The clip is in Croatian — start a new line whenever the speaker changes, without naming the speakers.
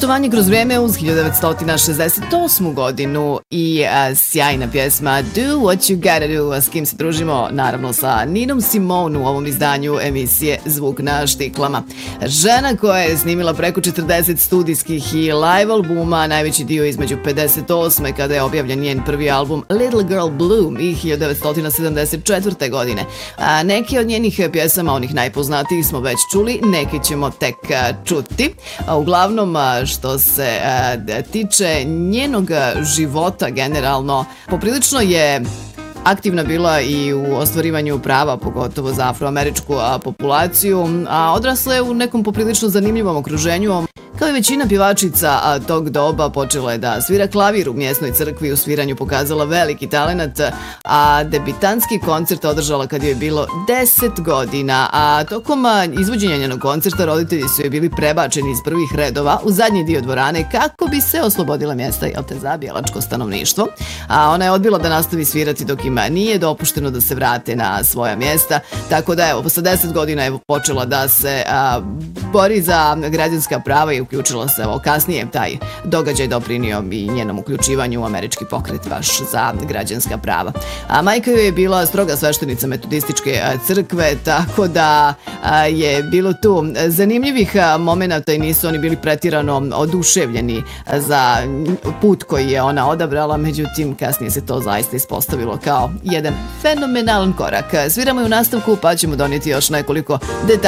putovanje kroz vrijeme uz 1968. godinu i sjajna pjesma Do What You Gotta Do, s kim se družimo naravno sa Ninom Simone u ovom izdanju emisije Zvuk na štiklama. Žena koja je snimila preko 40 studijskih i live albuma, najveći dio između 58. kada je objavljen njen prvi album Little Girl Bloom i 1974. godine. Neki od njenih pjesama, onih najpoznatijih, smo već čuli, neki ćemo tek čuti. Uglavnom, što se tiče njenog života generalno, poprilično je aktivna bila i u ostvarivanju prava, pogotovo za afroameričku populaciju, a odrasla je u nekom poprilično zanimljivom okruženju. Kao i većina pjevačica tog doba, počela je da svira klavir u mjesnoj crkvi, u sviranju pokazala veliki talenat, a debitanski koncert održala kad joj je bilo 10 godina, a tokom izvođenja njenog koncerta roditelji su joj bili prebačeni iz prvih redova u zadnji dio dvorane kako bi se oslobodila mjesta za bijelačko stanovništvo, a ona je odbila da nastavi svirati dok im nije dopušteno da se vrate na svoja mjesta, tako da evo, posle 10 godina je počela da se bori za građanska prava i uključila se, kasnije taj događaj doprinio i njenom uključivanju u američki pokret baš za građanska prava. A majka joj je bila stroga sveštenica metodističke crkve, tako da je bilo tu zanimljivih momenata i nisu oni bili pretirano oduševljeni za put koji je ona odabrala, međutim kasnije se to zaista ispostavilo kao jedan fenomenalan korak. Sviramo i u nastavku, pa ćemo donijeti još nekoliko detalja